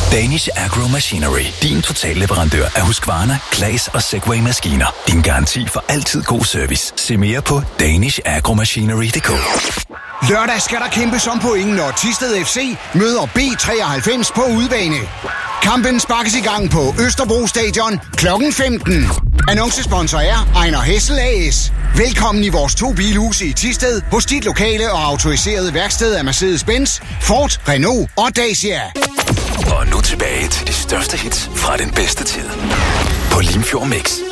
Danish Agro Machinery. Din totalleverandør af Husqvarna, Claas og Segway-maskiner. Din garanti for altid god service. Se mere på danishagromachinery.dk. Lørdag skal der kæmpes om point, når Thisted FC møder B93 på udebane. Kampen sparkes i gang på Østerbro Stadion kl. 15. Annoncesponsor er Ejner Hessel AS. Velkommen i vores 2 bilhuse i Thisted hos dit lokale og autoriserede værksted af Mercedes-Benz, Ford, Renault og Dacia. Og nu tilbage til de største hits fra den bedste tid på Limfjord Mix.